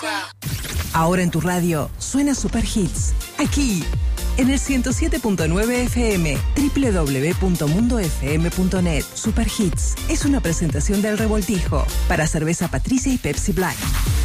Ahora en tu radio suena Super Hits. Aquí, en el 107.9 FM, www.mundofm.net. Super Hits es una presentación del Revoltijo para cerveza Patricia y Pepsi Black.